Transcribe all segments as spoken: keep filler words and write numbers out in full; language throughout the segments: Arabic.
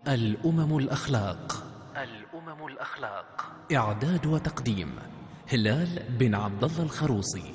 الأمم الأخلاق. الأمم الأخلاق. إعداد وتقديم هلال بن عبد الله الخروصي.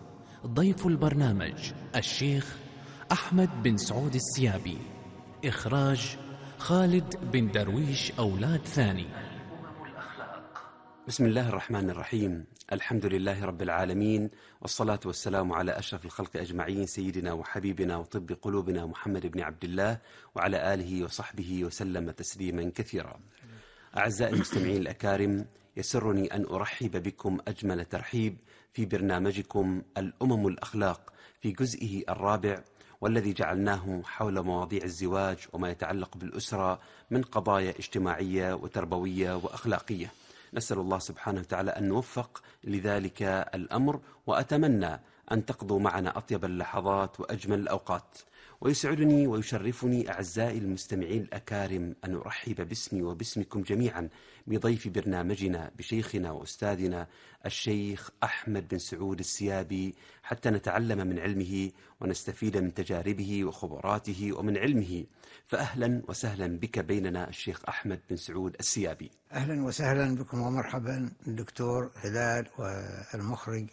ضيف البرنامج الشيخ أحمد بن سعود السيابي. إخراج خالد بن درويش أولاد ثاني. الأمم الأخلاق. بسم الله الرحمن الرحيم. الحمد لله رب العالمين، والصلاة والسلام على أشرف الخلق أجمعين، سيدنا وحبيبنا وطب قلوبنا محمد بن عبد الله وعلى آله وصحبه وسلم تسليما كثيرا. أعزائي المستمعين الأكارم، يسرني أن أرحب بكم أجمل ترحيب في برنامجكم الأمم الأخلاق في جزئه الرابع، والذي جعلناه حول مواضيع الزواج وما يتعلق بالأسرة من قضايا اجتماعية وتربوية وأخلاقية. نسأل الله سبحانه وتعالى أن نوفق لذلك الأمر، وأتمنى أن تقضوا معنا أطيب اللحظات وأجمل الأوقات. ويسعدني ويشرفني أعزائي المستمعين الأكارم أن أرحب باسمي وباسمكم جميعا بضيف برنامجنا بشيخنا وأستاذنا الشيخ أحمد بن سعود السيابي، حتى نتعلم من علمه ونستفيد من تجاربه وخبراته ومن علمه. فأهلا وسهلا بك بيننا الشيخ أحمد بن سعود السيابي. أهلا وسهلا بكم ومرحبا الدكتور هلال والمخرج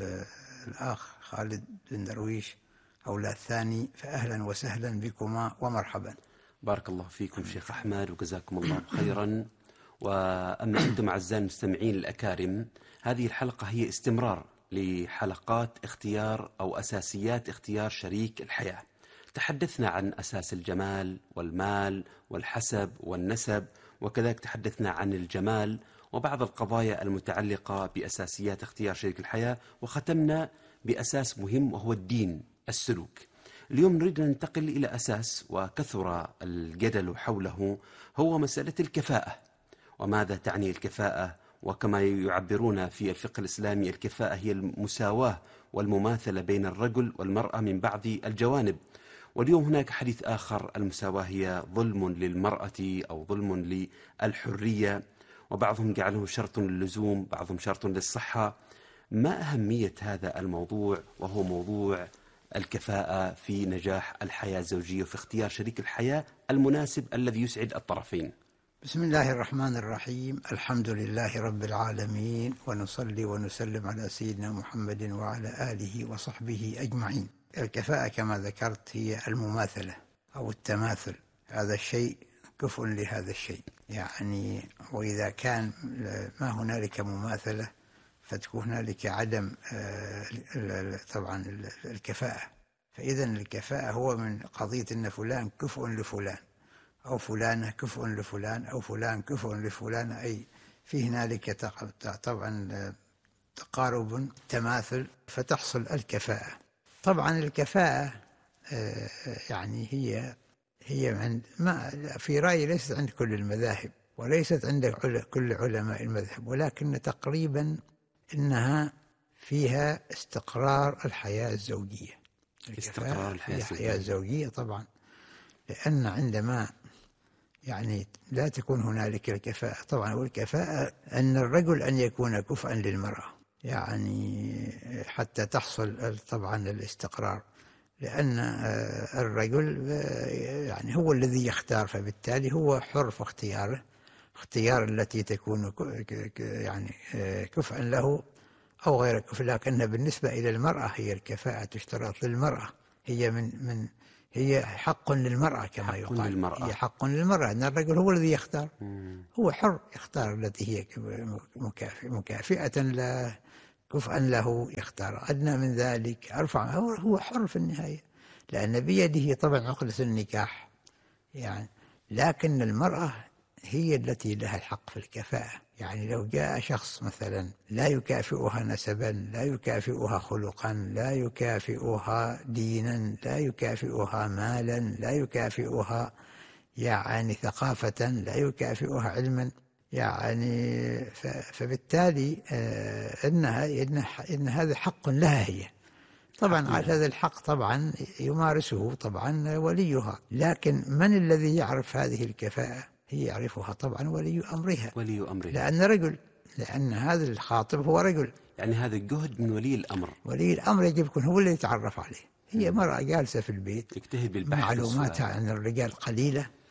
الأخ خالد بن درويش أولاد ثاني، فأهلا وسهلا بكما ومرحبا. بارك الله فيكم شيخ أحمد وجزاكم الله خيرا. وأما أنتم أعزائي المستمعين الأكارم، هذه الحلقة هي استمرار لحلقات اختيار أو أساسيات اختيار شريك الحياة. تحدثنا عن أساس الجمال والمال والحسب والنسب، وكذلك تحدثنا عن الجمال وبعض القضايا المتعلقة بأساسيات اختيار شريك الحياة، وختمنا بأساس مهم وهو الدين، السلوك. اليوم نريد أن ننتقل إلى أساس وكثر الجدل حوله، هو مسألة الكفاءة. وماذا تعني الكفاءة؟ وكما يعبرون في الفقه الإسلامي، الكفاءة هي المساواة والمماثلة بين الرجل والمرأة من بعض الجوانب. واليوم هناك حديث آخر، المساواة هي ظلم للمرأة أو ظلم للحرية، وبعضهم جعله شرط للزوم، بعضهم شرط للصحة. ما أهمية هذا الموضوع، وهو موضوع الكفاءة في نجاح الحياة الزوجية وفي اختيار شريك الحياة المناسب الذي يسعد الطرفين؟ بسم الله الرحمن الرحيم. الحمد لله رب العالمين، ونصلي ونسلم على سيدنا محمد وعلى آله وصحبه أجمعين. الكفاءة كما ذكرت هي المماثلة أو التماثل، هذا الشيء كفء لهذا الشيء يعني. وإذا كان ما هنالك مماثلة فتكون هنالك عدم طبعا الكفاءة. فإذا الكفاءة هو من قضية أن فلان كفء لفلان، أو فلانة كفء لفلان، أو فلان كفء لفلان، أي في هنالك طبعا تقارب تماثل فتحصل الكفاءة. طبعا الكفاءة يعني هي هي عند ما في رأيي ليست عند كل المذاهب وليست عند كل علماء المذهب، ولكن تقريبا إنها فيها استقرار الحياة الزوجية. استقرار الحياة الزوجية. الحياة الزوجية طبعا، لأن عندما يعني لا تكون هنالك الكفاءة طبعا، والكفاءة أن الرجل أن يكون كفءا للمرأة يعني حتى تحصل طبعا الاستقرار، لأن الرجل يعني هو الذي يختار، فبالتالي هو حر في اختياره، اختيار التي تكون يعني كفءا له أو غير كفء. لكن بالنسبة إلى المرأة هي الكفاءة تشترط للمرأة، هي من من هي حق للمرأة كما حق يقال للمرأة. هي حق للمرأة، أن الرجل هو الذي يختار. مم. هو حر يختار التي هي مكافئة مكافئة لا كفءا له، يختار أدنى من ذلك أرفع، هو حر في النهاية، لأن بيده طبعا عقدة النكاح يعني. لكن المرأة هي التي لها الحق في الكفاءة. يعني لو جاء شخص مثلا لا يكافئها نسبا، لا يكافئها خلقا، لا يكافئها دينا، لا يكافئها مالا، لا يكافئها يعني ثقافة، لا يكافئها علما يعني، فبالتالي إنها إن هذا حق لها هي. طبعا على هذا الحق طبعا يمارسه طبعا وليها، لكن من الذي يعرف هذه الكفاءة؟ هي يعرفها طبعا ولي أمرها. ولي أمرها لأن رجل، لأن هذا الخاطب هو رجل، يعني هذا الجهد من ولي الأمر. ولي الأمر يجب يكون هو اللي يتعرف عليه. هي مرأة جالسة في البيت تجتهد بالبحث معلوماتها عن الرجال قليلة،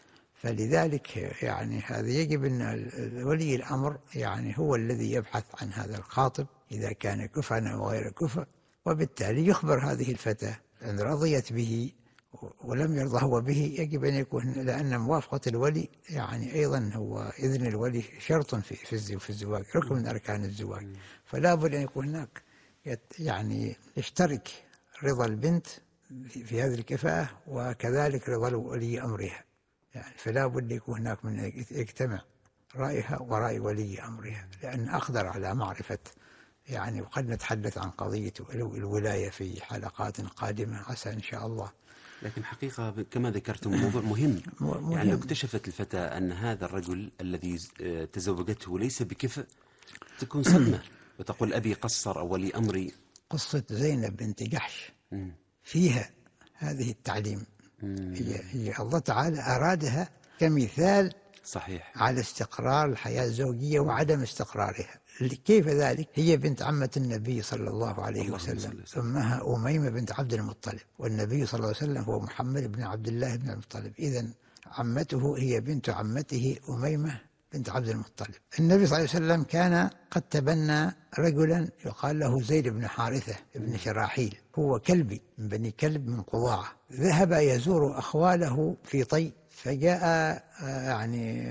فلذلك يعني هذا يجب أن ولي الأمر يعني هو الذي يبحث عن هذا الخاطب إذا كان كفءا أو غير كفء، وبالتالي يخبر هذه الفتاة أن رضيت به ولم يرضى هو به، يجب أن يكون، لأن موافقة الولي يعني أيضا هو إذن الولي شرط في في في الزواج، ركن من أركان الزواج، فلا بد أن يكون هناك يعني يشترك رضا البنت في هذه الكفاءة وكذلك رضا ولي أمرها، يعني فلا بد يكون هناك من يجتمع رأيها ورأي ولي أمرها، لأن أقدر على معرفة يعني. وقد نتحدث عن قضية الولاية في حلقات قادمة عسى إن شاء الله. لكن حقيقة كما ذكرتم موضوع مهم. مهم. يعني لو اكتشفت الفتاة أن هذا الرجل الذي تزوجته ليس بكفء تكون صدمة وتقول أبي قصر أو ولي أمري. قصة زينب بنت جحش فيها هذه التعليم، هي, هي الله تعالى أرادها كمثال صحيح على استقرار الحياة الزوجية وعدم استقرارها. كيف ذلك؟ هي بنت عمة النبي صلى الله عليه وسلم، أمها أميمة بنت عبد المطلب، والنبي صلى الله عليه وسلم هو محمد بن عبد الله بن المطلب، إذن عمته هي بنت عمته أميمة بنت عبد المطلب. النبي صلى الله عليه وسلم كان قد تبنى رجلا يقال له زيد بن حارثة بن شراحيل، هو كلبي من بني كلب من قضاعة، ذهب يزور أخواله في طي، فجاء يعني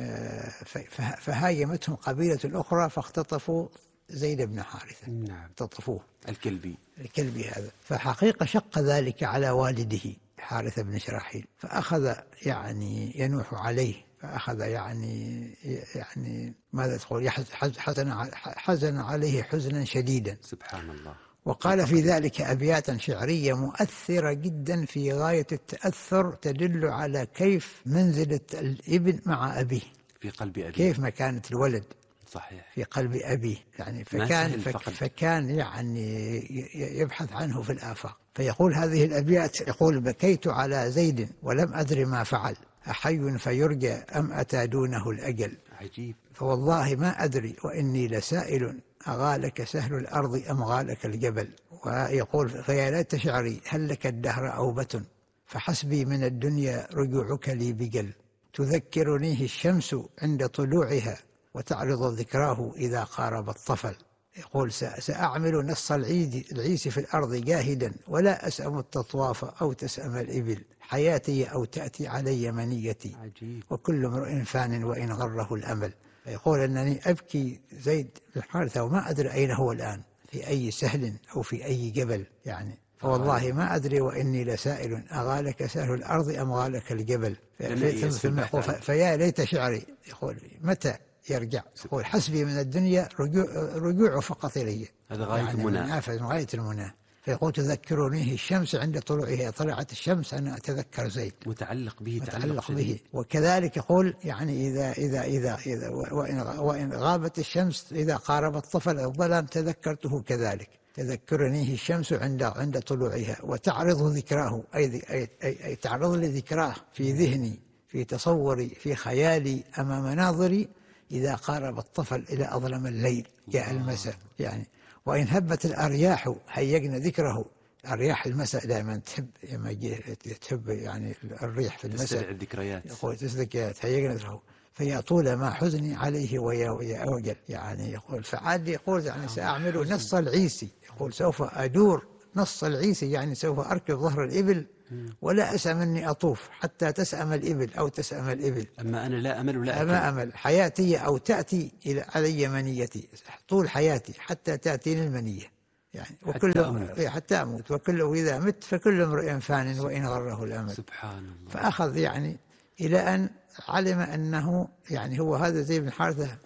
فهاجمتهم قبيلة أخرى فاختطفوا زيد بن حارثة. نعم. اختطفوه الكلبي الكلبي هذا، فحقيقة شق ذلك على والده حارثة بن شراحيل، فأخذ يعني ينوح عليه، فأخذ يعني يعني ماذا تقول حزن حزن عليه حزنا شديدا. سبحان الله. وقال في ذلك أبياتا شعرية مؤثرة جدا في غاية التأثر، تدل على كيف منزلة الابن مع أبيه في قلب أبيه، كيف مكانة الولد صحيح في قلب أبيه يعني. فكان فكان يعني يبحث عنه في الآفاق، فيقول هذه الأبيات، يقول: بكيت على زيد ولم أدر ما فعل، أحي فيرجى أم أتى دونه الأجل. عجيب. فوالله ما أدري وإني لسائل، أغالك سهل الأرض أم غالك الجبل. ويقول: فيا ليت شعري هل لك الدهر أوبة، فحسبي من الدنيا رجوعك لي بجل. تذكرنيه الشمس عند طلوعها وتعرض ذكراه إذا قارب الطفل. يقول: سأعمل نص العيد العيس في الأرض جاهدا، ولا أسأم التطواف أو تسأم الإبل. حياتي أو تأتي علي منيتي، عجيب. وكل امرئ فان وإن غره الأمل. يقول: أنني أبكي زيد بن حارثة وما أدري أين هو الآن، في أي سهل أو في أي جبل يعني. فوالله ما أدري وإني لسائل، أغالك سهل الأرض أم غالك الجبل. ثم يقول: فيا ليت شعري، يقول متى يرجع؟ يقول: حسبي من الدنيا رجوع, رجوع فقط إلي. هذا غاية يعني المنى، غاية المنى. فيقول: تذكرونيه الشمس عند طلوعها، طلعت الشمس أنا أتذكر زيد، متعلق به متعلق به. وكذلك يقول يعني إذا إذا إذا إذا وإن وإن غابت الشمس إذا قارب الطفل الظلام تذكرته كذلك. تذكرنيه الشمس عند عند طلوعها وتعرض ذكراه، أي, أي, أي, أي تعرض لذكراه في ذهني، في تصوري، في خيالي، أمام ناظري، إذا قارب الطفل إلى أظلم الليل جاء المساء يعني. وإن هبت الأرياح هيجنا ذكره. أرياح المساء دائما تحب لما تحب يعني الريح في المساء، تسترعي الذكريات، يقول تذكرت هيجنا ذكره. فيا طول ما حزني عليه ويا أوجل يعني. يقول فعاد يقول يعني سأعمل نص العيسي، يقول سوف أدور نص العيسي يعني سوف أركب ظهر الإبل ولا أسأم أني أطوف حتى تسأم الإبل أو تسأم الإبل. أما أنا لا أمل ولا أكل. ما أمل. حياتي أو تأتي إلى علي منيتي، طول حياتي حتى تأتيني المنية يعني. وكل حتى أموت. حتى أموت وكل إذا مت فكل امرئ فان وإن غره الأمل. سبحان الله. فأخذ يعني إلى أن علم أنه يعني هو هذا زيد بن حارثة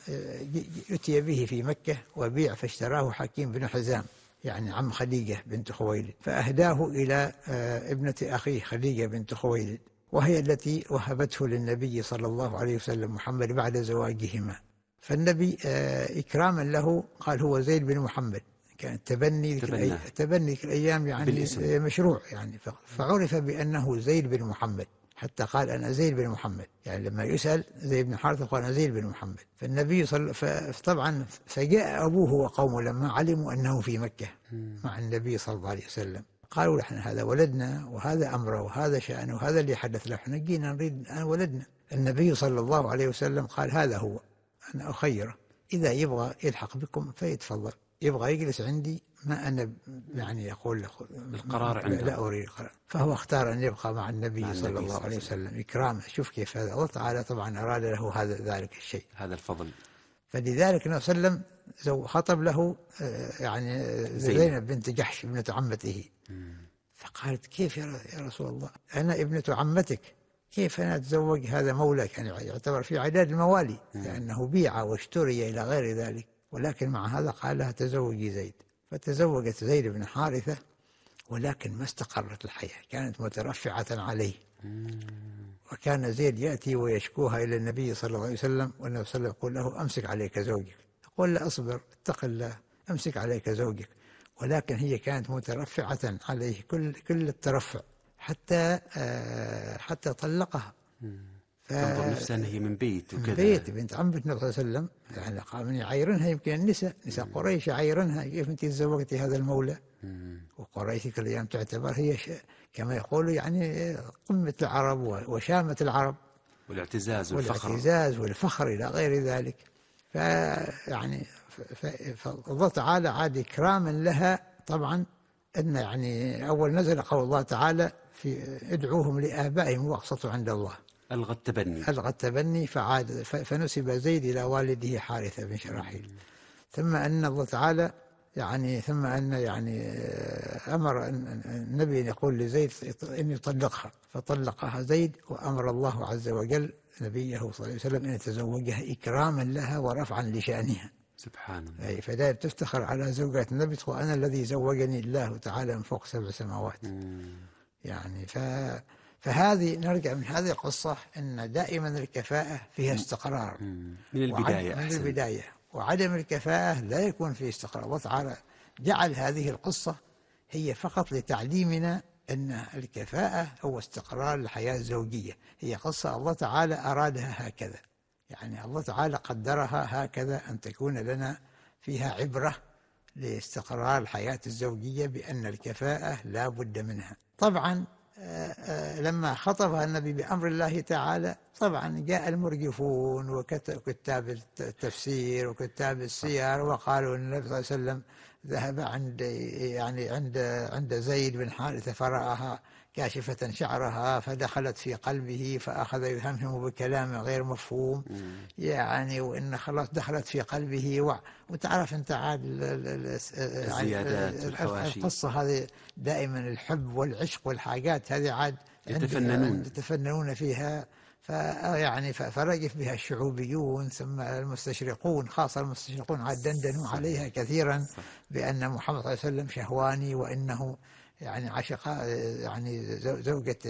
أتي به في مكة وبيع، فاشتراه حكيم بن حزام يعني عم خديجة بنت خويلد، فأهداه إلى ابنة أخيه خديجة بنت خويلد، وهي التي وهبته للنبي صلى الله عليه وسلم محمد بعد زواجهما. فالنبي إكراما له قال هو زيد بن محمد. كان تبني تبني الأيام يعني بالاسم. مشروع يعني، فعرف بأنه زيد بن محمد، حتى قال أنا زيد بن محمد يعني. لما يسأل زيد بن حارثة قال أنا زيد بن محمد. فالنبي صلى فطبعا فجاء أبوه وقومه لما علموا أنه في مكة مع النبي صلى الله عليه وسلم، قالوا نحن هذا ولدنا وهذا أمره وهذا شأنه وهذا اللي حدث له، احنا جينا نريد أن ولدنا. النبي صلى الله عليه وسلم قال هذا هو، أنا أخيره، إذا يبغى يلحق بكم فيتفضل، يبغى يجلس عندي ما أنا يعني يقول له القرار عنده، لا أريد القرار. فهو اختار أن يبقى مع النبي مع صلى النبي الله صلى عليه الله عليه وسلم إكرامه. شوف كيف هذا، الله تعالى طبعا أراد له هذا ذلك الشيء، هذا الفضل. فلذلك النبي صلى الله عليه وسلم خطب له يعني زينب بنت جحش ابنة عمته. فقالت كيف يا رسول الله، أنا ابنة عمتك، كيف أنا أتزوج هذا مولاك؟ يعني يعتبر في عداد الموالي لأنه بيع واشتري إلى غير ذلك، ولكن مع هذا قال لها تزوجي زيد. فتزوجت زيد بن حارثة، ولكن ما استقرت الحياة، كانت مترفعة عليه. وكان زيد يأتي ويشكوها إلى النبي صلى الله عليه وسلم، والنبي صلى الله عليه وسلم يقول له أمسك عليك زوجك، يقول له أصبر اتق الله أمسك عليك زوجك. ولكن هي كانت مترفعة عليه كل كل الترفع، حتى آه حتى طلقها. تنظر نفسها أن هي من بيت وكذا، من بيت بنت عمة النبي صلى الله عليه وسلم، يعني قام يعايرنها، يمكن النساء نساء قريش يعايرنها، كيف أنت تزوجتي هذا المولى؟ وقريش كل أيام تعتبر هي كما يقولوا يعني قمة العرب وشامة العرب، والاعتزاز والفخر والاعتزاز والفخر إلى غير ذلك. فيعني فالله تعالى عاد إكراما لها طبعا، أن يعني أول نزل قول الله تعالى في ادعوهم لآبائهم واقسطوا عند الله، ألغى التبني، ألغى التبني فعاد فنسب زيد إلى والده حارثة بن شراحيل. ثم أن الله تعالى يعني ثم أن يعني أمر النبي أن يقول لزيد إن يطلقها، فطلقها زيد، وأمر الله عز وجل نبيه صلى الله عليه وسلم أن يتزوجها إكراما لها ورفعا لشأنها. سبحان الله. فدائما تفتخر على زوجة النبي، وأنا الذي زوجني الله تعالى من فوق سبع سماوات. مم. يعني ف فهذه نرجع من هذه القصة أن دائما الكفاءة فيها استقرار مم. من البداية من أحسن. البداية، وعدم الكفاءة لا يكون فيه استقرار. الله تعالى جعل هذه القصة هي فقط لتعليمنا أن الكفاءة هو استقرار الحياة الزوجية، هي قصة الله تعالى أرادها هكذا، يعني الله تعالى قدرها هكذا أن تكون لنا فيها عبرة لاستقرار الحياة الزوجية، بأن الكفاءة لا بد منها. طبعا لما خطبها النبي بأمر الله تعالى، طبعا جاء المرجفون وكتاب التفسير وكتاب السير وقالوا أن النبي صلى الله عليه وسلم ذهب عند يعني عند عند زيد بن حارثة فرآها كاشفة شعرها فدخلت في قلبه فأخذ يهمهم بكلام غير مفهوم، يعني وإن خلاص دخلت في قلبه و... وتعرف أنت عاد الزيادات والحواشي، القصة هذه دائما الحب والعشق والحاجات هذه عاد يتفننون يتفننون فيها، فيعني فرجف بها الشعوبيون ثم المستشرقون، خاصة المستشرقون عاد دندنوا عليها كثيرا بأن محمد صلى الله عليه وسلم شهواني، وإنه يعني عشق يعني زوجة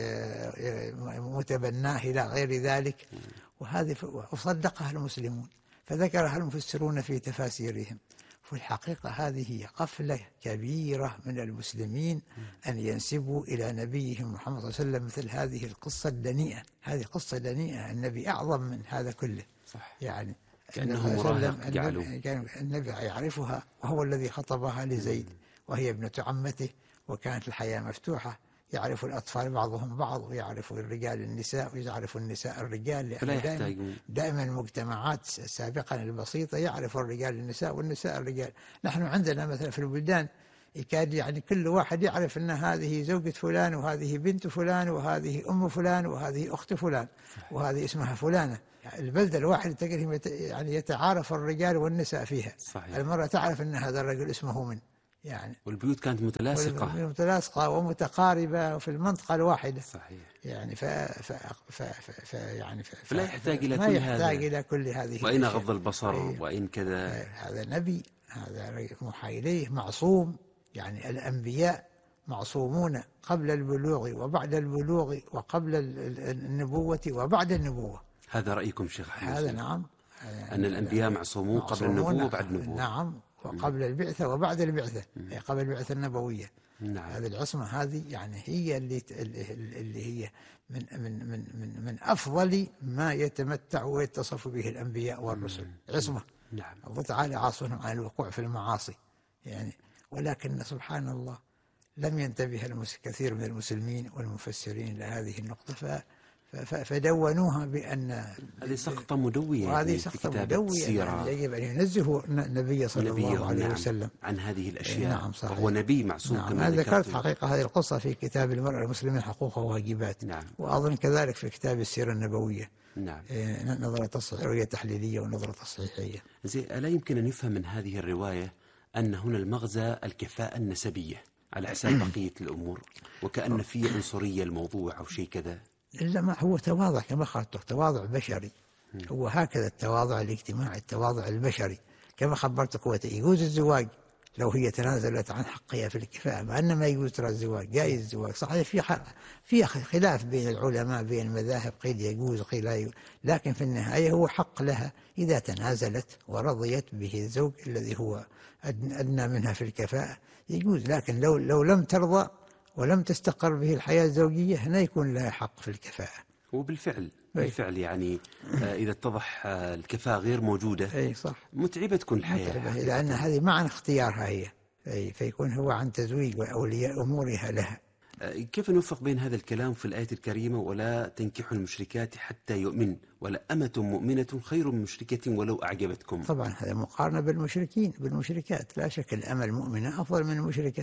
متبناه إلى غير ذلك، وهذه وصدقها المسلمون، فذكرها المفسرون في تفاسيرهم. في الحقيقة هذه هي قفلة كبيرة من المسلمين أن ينسبوا إلى نبيهم محمد صلى الله عليه وسلم مثل هذه القصة الدنيئة. هذه قصة دنيئة، النبي أعظم من هذا كله. صح. يعني كأنه مراهق جعلوا النبي يعرفها، وهو الذي خطبها لزيد وهي ابنة عمته، وكانت الحياة مفتوحة، يعرف الأطفال بعضهم بعض، ويعرف الرجال النساء، ويعرف النساء الرجال، لأن دائما, دائما المجتمعات سابقا البسيطة يعرف الرجال النساء والنساء الرجال. نحن عندنا مثلا في البلدان يكاد يعني كل واحد يعرف أن هذه زوجة فلان، وهذه بنت فلان، وهذه أم فلان، وهذه أخت فلان، وهذه اسمها فلانة. البلدة الواحدة تقريبا يعني يتعارف الرجال والنساء فيها. صحيح. المرأة تعرف أن هذا الرجل اسمه من يعني، والبيوت كانت متلاصقة متلاصقة ومتقاربة في المنطقة الواحدة. صحيح. يعني ف ف ف ف يعني ف فلا يحتاج إلى ما كل يحتاج هذا، إلى كل هذه وإن غض البصر وإن كذا. هذا نبي، هذا موحى إليه معصوم، يعني الأنبياء معصومون قبل البلوغ وبعد البلوغ وقبل النبوة وبعد النبوة. هذا رأيكم شيخ أحمد؟ هذا نعم، أن الأنبياء معصومون قبل النبوة وبعد النبوة. نعم، وقبل البعثة وبعد البعثة، أي قبل البعثة النبوية. نعم. هذه العصمة هذه يعني هي اللي اللي هي من من من من من أفضل ما يتمتع ويتصف به الأنبياء والرسل، عصمة. نعم. الله تعالى عاصمهم عن الوقوع في المعاصي يعني، ولكن سبحان الله لم ينتبه كثير من المسلمين والمفسرين إلى هذه النقطة، ف فدونوها بأن هذه سقطة مدوية، وهذه سقطة مدوية، يعني يجب أن ينزهوا النبي صلى الله عليه نعم وسلم عن هذه الأشياء. نعم صحيح. وهو نبي معصوم نعم. كما ذكرت حقيقة هذه القصة في كتاب المرأة المسلمة حقوق وواجبات. نعم. وأظن كذلك في كتاب السيرة النبوية. نعم. نظرة تصحيحية تحليلية ونظرة تصحيحية. زي ألا يمكن أن يفهم من هذه الرواية أن هنا المغزى الكفاءة النسبية على حساب بقية الأمور، وكأن في عنصرية الموضوع أو شيء كذا؟ إلا ما هو تواضع كما خرجته، تواضع بشري. هو هكذا التواضع الاجتماعي، التواضع البشري كما خبرت قوته. يجوز الزواج لو هي تنازلت عن حقها في الكفاءة، مع أن ما يجوز ترى الزواج، جائز الزواج صحيح، في في خلاف بين العلماء بين المذاهب، قيل يجوز قيل لا يجوز، لكن في النهاية هو حق لها إذا تنازلت ورضيت به الزوج الذي هو أدنى منها في الكفاءة يجوز. لكن لو لو لم ترضى ولم تستقر به الحياة الزوجية هنا يكون لها حق في الكفاءة. وبالفعل بالفعل يعني إذا اتضح الكفاءة غير موجودة أي صح متعبة تكون الحياة، متعبة، لأن هذه معنى اختيارها هي، أي فيكون هو عن تزويج وأولياء أمورها لها. كيف نوفق بين هذا الكلام في الآية الكريمة ولا تنكحوا المشركات حتى يؤمن ولا أمة مؤمنة خير من مشركة ولو أعجبتكم؟ طبعا هذا مقارنة بالمشركين بالمشركات، لا شك الأمة المؤمنة أفضل من المشركة،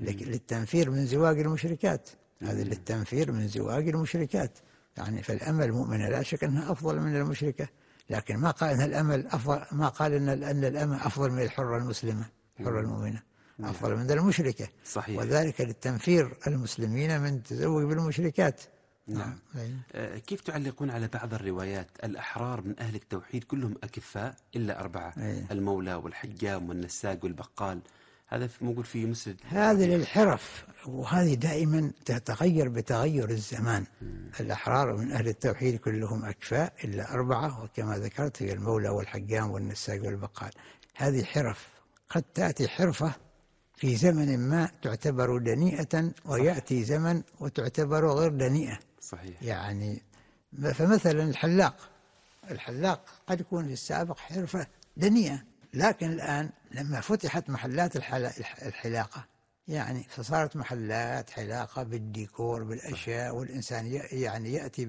للتنفير من زواج المشركات، هذا للتنفير من زواج المشركات، يعني فالأمة المؤمنة لا شك أنها أفضل من المشركة، لكن ما قال أن الأمة أفضل، ما قال أن أن الأمة أفضل من الحرة المسلمة، الحرة المؤمنة أفضل من المشركة. صحيح. وذلك للتنفير المسلمين من تزوج بالمشركات. نعم. آه كيف تعلقون على بعض الروايات الأحرار من أهل التوحيد كلهم أكفاء إلا أربعة، أي. المولى والحجام والنساق والبقال، هذا موجود في مسجد. هذه للحرف، وهذه دائما تتغير بتغير الزمان. مم. الأحرار من أهل التوحيد كلهم أكفاء إلا أربعة، وكما ذكرت هي المولى والحجام والنساق والبقال. هذه حرف، قد تأتي حرفة في زمن ما تعتبر دنيئة ويأتي زمن وتعتبر غير دنيئة. صحيح. يعني فمثلا الحلاق، الحلاق قد يكون في السابق حرفة دنيئة، لكن الآن لما فتحت محلات الحلاقة يعني فصارت محلات حلاقة بالديكور بالأشياء، والإنسان يعني يأتي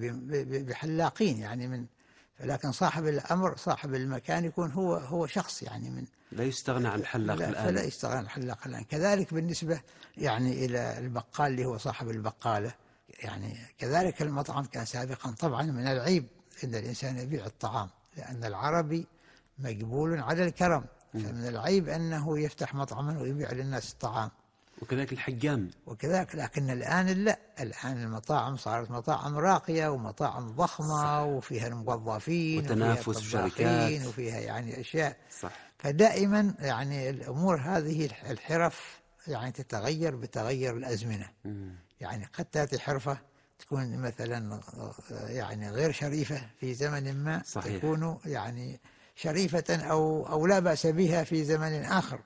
بحلاقين يعني من، لكن صاحب الأمر صاحب المكان يكون هو هو شخص يعني من لا يستغنى عن الحلاق الآن. فلا يستغنى عن الحلاق الآن. كذلك بالنسبة يعني إلى البقال اللي هو صاحب البقالة، يعني كذلك المطعم كان سابقا. طبعا من العيب أن الإنسان يبيع الطعام، لأن العربي مقبول على الكرم، فمن العيب أنه يفتح مطعما ويبيع للناس الطعام. وكذلك الحجام وكذلك. لكن الآن لا، الآن المطاعم صارت مطاعم راقية ومطاعم ضخمة. صح. وفيها الموظفين وتنافس وشركات وفيها يعني أشياء. صح. فدائما يعني الأمور هذه الحرف يعني تتغير بتغير الأزمنة. م. يعني قد تأتي حرفة تكون مثلا يعني غير شريفة في زمن ما. صحيح. تكون يعني شريفة أو أو لا بأس بها في زمن آخر.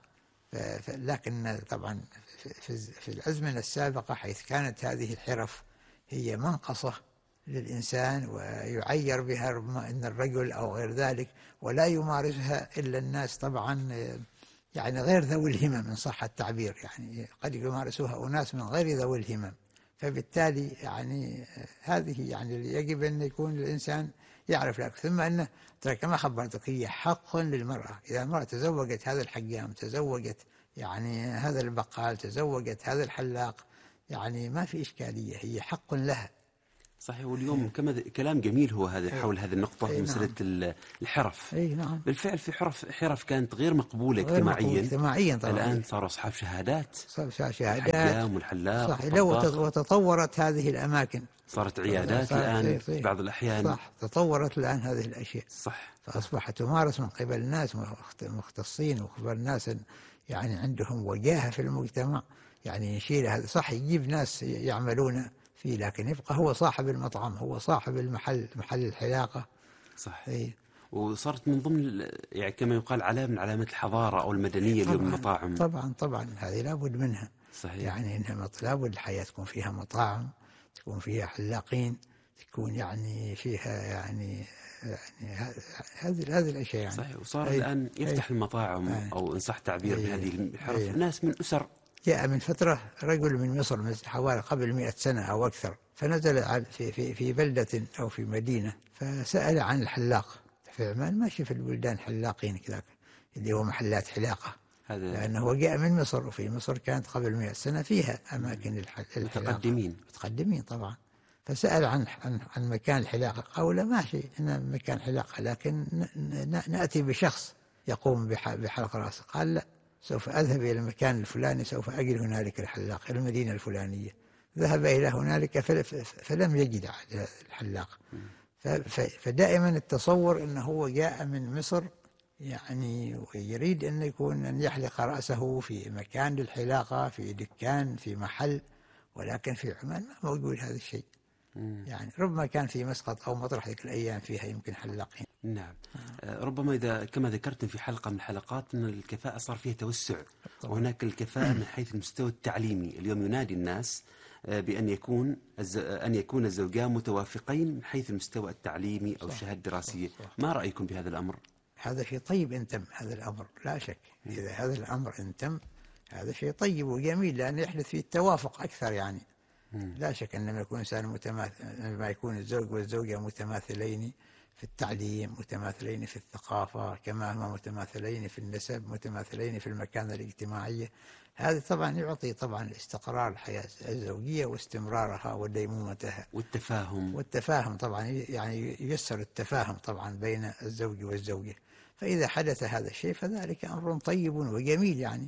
لكن طبعا في في الأزمنة السابقة حيث كانت هذه الحرف هي منقصة للإنسان ويعير بها إن الرجل أو غير ذلك، ولا يمارسها إلا الناس طبعا يعني غير ذوي الهمم إن صح التعبير، يعني قد يمارسوها أناس من غير ذوي الهمم. فبالتالي يعني هذه يعني يجب أن يكون الإنسان يعرف لك. ثم أنه ترى كما خبرتك هي حق للمرأة، إذا المرأة تزوجت هذا الحجام، تزوجت يعني هذا البقال، تزوجت هذا الحلاق، يعني ما في إشكالية، هي حق لها. صحيح. واليوم كما كلام جميل هو هذا حول هذه النقطة في مسألة نعم. الحرف. أي نعم. بالفعل في حرف حرف كانت غير مقبولة غير اجتماعيا. اجتماعيا طبعا. الآن صاروا أصحاب شهادات. صار شهادات. الحجام والحلاق. صح. لو وتطورت هذه الأماكن. صارت عيادات صار الآن في بعض الأحيان. صح. تطورت الآن هذه الأشياء. صح. فأصبحت تمارس من قبل الناس مختصين وقبل الناس يعني عندهم وجاهة في المجتمع، يعني يشيل هذا. صح يجيب ناس يعملون فيه، لكن يبقى هو صاحب المطعم، هو صاحب المحل، محل الحلاقة. صح. إيه. وصارت من ضمن يعني كما يقال علامة من علامات الحضارة أو المدنية اليوم المطاعم. طبعا طبعا هذه لابد منها. صحيح. يعني إنها لابد الحياة تكون فيها مطاعم، تكون فيها حلاقين، تكون يعني فيها يعني يعني هذه هذه الأشياء يعني. صحيح. وصار الآن يفتح المطاعم أي. أو إن صح تعبير بهذه الحرف ناس من أسر جاء من فترة رجل من مصر حوالي قبل مئة سنة أو أكثر، فنزل في في في بلدة أو في مدينة، فسأل عن الحلاق في عمان. ماشي في البلدان حلاقين كذاك اللي هو محلات حلاقة، لأنه جاء من مصر، وفي مصر كانت قبل مئة سنة فيها أماكن الحلاقة متقدمين متقدمين طبعا. فسأل عن عن عن مكان الحلاقة، قالوا ماشي إن مكان حلاقة، لكن نأتي بشخص يقوم بحلق رأسه. قال لا، سوف أذهب إلى المكان الفلاني، سوف أجد هنالك الحلاق، إلى المدينة الفلانية. ذهب إلى هنالك فلم يجد الحلاق. فدائما التصور أنه هو جاء من مصر يعني ويريد أن يكون أن يحلق رأسه في مكان للحلاقة، في دكان، في محل، ولكن في عمان ما موجود هذا الشيء. يعني ربما كان في مسقط أو مطرح ذيك الأيام فيها يمكن حلاقين. نعم. آه. ربما إذا كما ذكرتم في حلقة من الحلقات أن الكفاءة صار فيها توسع، طبعا. وهناك الكفاءة من حيث المستوى التعليمي. اليوم ينادي الناس بأن يكون أن يكون الزوجان متوافقين من حيث المستوى التعليمي أو الشهادة الدراسية. ما رأيكم بهذا الأمر؟ هذا شيء طيب إن تم هذا الأمر، لا شك. إذا هذا الأمر إن تم هذا شيء طيب وجميل، لأن يحدث فيه التوافق أكثر. يعني لا شك أن لما يكون إنسان متماثل، لما يكون الزوج والزوجة متماثلين في التعليم، متماثلين في الثقافة، كما هما متماثلين في النسب، متماثلين في المكانة الاجتماعية، هذا طبعا يعطي طبعا استقرار الحياة الزوجية واستمرارها وديمومتها والتفاهم. والتفاهم طبعا يعني ييسر التفاهم طبعا بين الزوج والزوجة. فإذا حدث هذا الشيء فذلك أمر طيب وجميل يعني.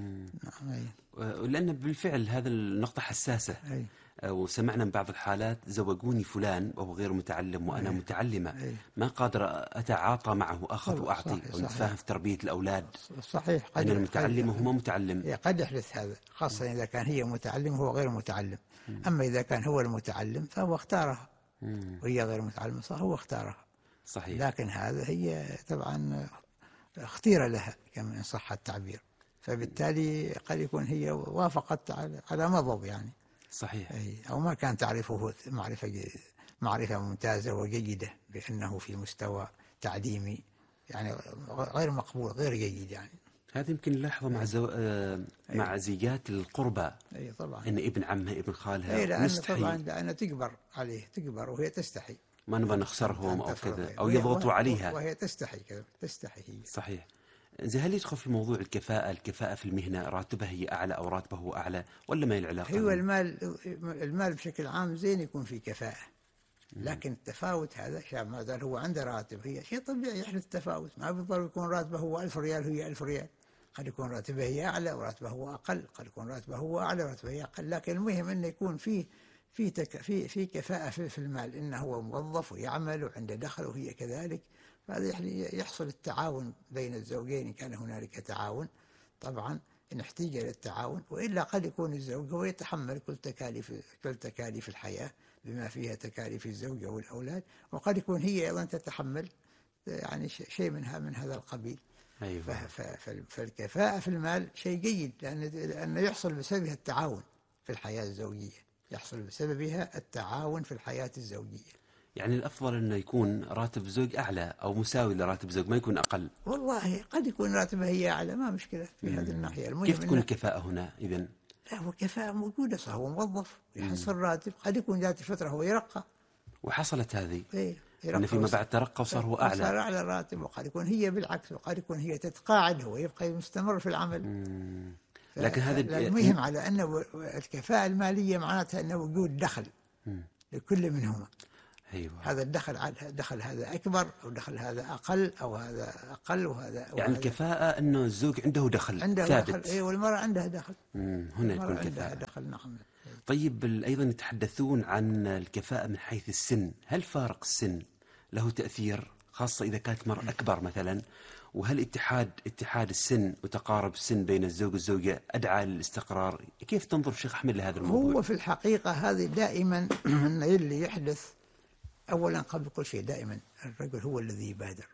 نعم. لأن بالفعل هذا النقطة حساسة. أي. وسمعنا من بعض الحالات زوجوني فلان وهو غير متعلم وأنا أي. متعلمة. أي. ما قادر أتعاطى معه، أخذ وأعطي ونتفاهم في تربية الأولاد. صحيح. أنا المتعلم وهو ما متعلم. قد يحدث هذا، خاصة إذا كان هي متعلم وهو غير متعلم. م. أما إذا كان هو المتعلم فهو اختارها، م. وهي غير متعلمة فهو اختارها. صحيح. لكن هذا هي طبعا اختير لها كما إن صح التعبير، فبالتالي قد يكون هي وافقت على مضض يعني. صحيح. أي أو ما كان تعرفه معرفة معرفة ممتازة وجيدة بأنه في مستوى تعليمي يعني غير مقبول، غير جيد يعني. هذا يمكن نلاحظه مع زو... آه مع أي. زيجات القربى. أي طبعا. إن ابن عمها ابن خالها. أي لأن طبعا لأن تكبر عليه، تكبر وهي تستحي. ما نبغى نخسرهم أو كذا أو يضغطوا عليها، وهي تستحي كذا، تستحي هي. صحيح. زي هل يدخل في موضوع الكفاءة الكفاءة في المهنة، راتبها هي أعلى أو راتبه هو أعلى، ولا ما العلاقة؟ هو المال المال بشكل عام زين يكون في كفاءة، لكن التفاوت هذا شاب ما زال هو عنده راتب، هي شيء طبيعي يحدث تفاوت. ما بالضروري يكون راتبه هو ألف ريال وهي ألف ريال، قد يكون راتبه هي أعلى وراتبه هو أقل، قد يكون راتبه هو أعلى وراتبه هي أقل، لكن المهم أنه يكون فيه في تك في في كفاءة في, في المال، إنه هو موظف ويعمل وعنده دخل وهي كذلك. فهذا يحصل التعاون بين الزوجين إن كان هنالك تعاون. طبعا إن احتاج إلى التعاون، وإلا قد يكون الزوج هو يتحمل كل تكاليف كل تكاليف الحياة بما فيها تكاليف الزوجة والأولاد، وقد يكون هي أيضا تتحمل يعني شيء منها من هذا القبيل. أيوة. فالكفاءة في المال شيء جيد، لأن لأنه يحصل بسببها التعاون في الحياة الزوجية، يحصل بسببها التعاون في الحياة الزوجية. يعني الأفضل أنه يكون راتب زوج أعلى أو مساوي لراتب زوج، ما يكون أقل. والله قد يكون راتبه هي أعلى، ما مشكلة في هذه الناحية. المهم كيف تكون الكفاءة هنا إذن؟ لا هو كفاءة موجودة، صح هو موظف يحصل راتب، قد يكون ذات فترة هو يرقى. وحصلت هذه. إيه إن فيما بعد ترقى وصار هو أعلى. صار أعلى راتب، وقد يكون هي بالعكس، وقد يكون هي تتقاعد هو يبقى مستمر في العمل. مم. لكن هذا المهم على أن الكفاءة المالية معناتها أن وجود دخل مم. لكل منهما. أيوة. هذا الدخل دخل هذا أكبر أو دخل هذا أقل أو هذا أقل وهذا يعني وهذا. الكفاءة أنه الزوج عنده دخل عنده ثابت. دخل. أي والمرأة عندها دخل. مم. هنا يكون كفاءة. دخل. نعم. طيب أيضا يتحدثون عن الكفاءة من حيث السن، هل فارق السن له تأثير، خاصة إذا كانت مرأة أكبر مثلا؟ وهل اتحاد اتحاد السن وتقارب السن بين الزوج والزوجة أدعى للاستقرار؟ كيف تنظر شيخ أحمد لهذا الموضوع؟ هو في الحقيقة هذه دائما اللي يحدث أولا قبل كل شيء دائما الرجل هو الذي يبادر.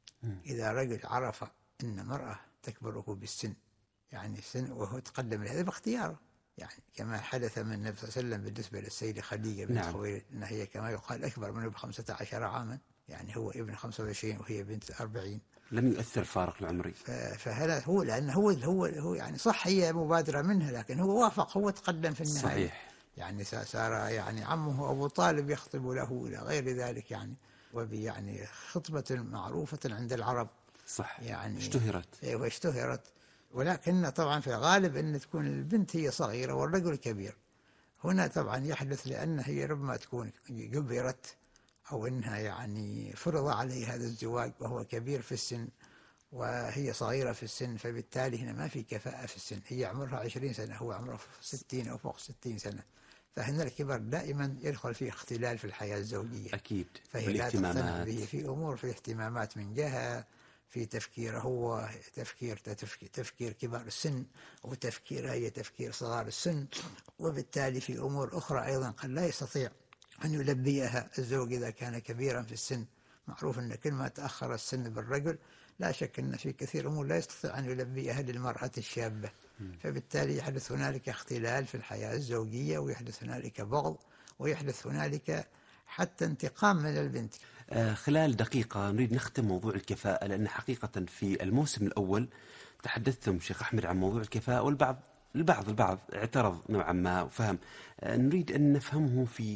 إذا رجل عرف أن مرأة تكبره بالسن، يعني السن وهو تقدم لهذا باختياره، يعني كما حدث من النبي صلى الله عليه وسلم بالنسبة للسيدة خديجة بنت نعم. خويلد، أن هي كما يقال أكبر منه بخمسة عشر عاما، يعني هو ابن خمسة وعشرين وهي بنت أربعين. لم يؤثر الفارق العمري. فهذا هو، لأنه هو هو هو يعني صح هي مبادرة منها، لكن هو وافق، هو تقدم في النهاية. صحيح. يعني صار يعني عمه أبو طالب يخطب له إلى غير ذلك، يعني وبي يعني خطبة معروفة عند العرب. صح. يعني اشتهرت. واشتهرت، ولكن طبعا في الغالب أن تكون البنت هي صغيرة والرجل كبير. هنا طبعا يحدث لأن هي ربما تكون جبرت، أو أنها يعني فرض عليها هذا الزواج وهو كبير في السن وهي صغيرة في السن، فبالتالي هنا ما في كفاءة في السن. هي عمرها عشرين سنة، هو عمره ستين أو فوق ستين سنة. فهنا الكبر دائما يدخل فيه اختلال في الحياة الزوجية. أكيد. فهي لا تقتنع به في أمور، في اهتمامات من جهة، في تفكير هو تفكير تفكير, تفكير كبار السن، وتفكيرها هي تفكير صغار السن، وبالتالي في أمور أخرى أيضا قد لا يستطيع أن يلبيها الزوج إذا كان كبيرا في السن. معروف أن كل ما تأخر السن بالرجل لا شك أن في كثير أمور لا يستطيع أن يلبيها للمرأة الشابة. فبالتالي يحدث هنالك اختلال في الحياة الزوجية، ويحدث هنالك بغض، ويحدث هنالك حتى انتقام من البنت. آه خلال دقيقة نريد نختم موضوع الكفاءة، لأن حقيقة في الموسم الأول تحدثتم شيخ أحمد عن موضوع الكفاءة، والبعض البعض البعض اعترض نوعا ما وفهم. آه نريد أن نفهمه في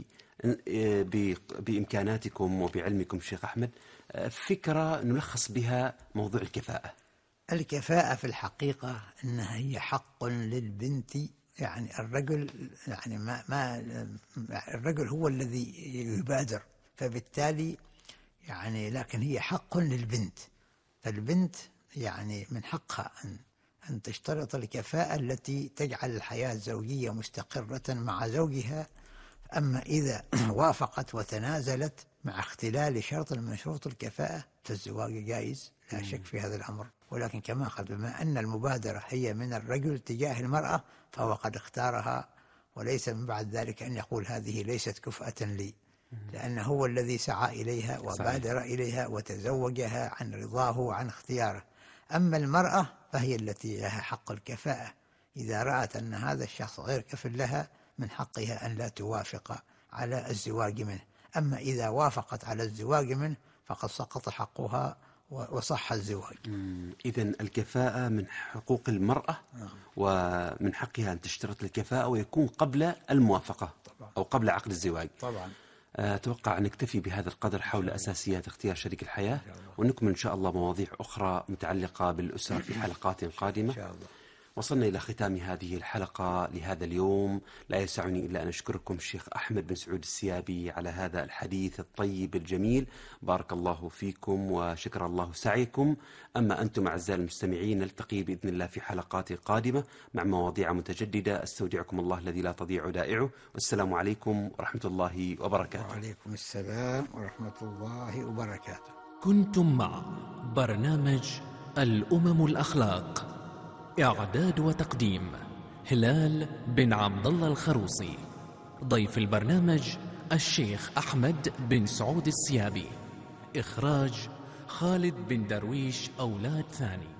بإمكاناتكم وبعلمكم شيخ أحمد فكرة نلخص بها موضوع الكفاءة. الكفاءة في الحقيقة أنها هي حق للبنت. يعني الرجل يعني ما ما الرجل هو الذي يبادر، فبالتالي يعني لكن هي حق للبنت. فالبنت يعني من حقها أن أن تشترط الكفاءة التي تجعل الحياة الزوجية مستقرة مع زوجها. أما إذا وافقت وتنازلت مع اختلال شرط من شروط الكفاءة فالزواج جائز، لا شك في هذا الأمر. ولكن كما قد بما أن المبادرة هي من الرجل تجاه المرأة فهو قد اختارها، وليس من بعد ذلك أن يقول هذه ليست كفءة لي، لأنه هو الذي سعى إليها وبادر إليها وتزوجها عن رضاه وعن اختياره. أما المرأة فهي التي لها حق الكفاءة، إذا رأت أن هذا الشخص غير كفء لها من حقها أن لا توافق على الزواج منه. أما إذا وافقت على الزواج منه فقد سقط حقها وصح الزواج. إذن الكفاءة من حقوق المرأة، ومن حقها أن تشترط الكفاءة ويكون قبل الموافقة طبعا. أو قبل عقد الزواج طبعا. أتوقع أن نكتفي بهذا القدر حول أساسيات اختيار شريك الحياة، ونكمل إن شاء الله مواضيع أخرى متعلقة بالأسرة في حلقات قادمة. إن شاء الله. وصلنا إلى ختام هذه الحلقة لهذا اليوم. لا يسعني إلا أن أشكركم الشيخ أحمد بن سعود السيابي على هذا الحديث الطيب الجميل. بارك الله فيكم وشكر الله سعيكم. أما أنتم أعزائي المستمعين نلتقي بإذن الله في حلقات قادمة مع مواضيع متجددة. أستودعكم الله الذي لا تضيع ودائعه، والسلام عليكم ورحمة الله وبركاته. وعليكم السلام ورحمة الله وبركاته. كنتم مع برنامج الأمم الأخلاق، إعداد وتقديم هلال بن عبد الله الخروصي. ضيف البرنامج الشيخ أحمد بن سعود السيابي. إخراج خالد بن درويش أولاد ثاني.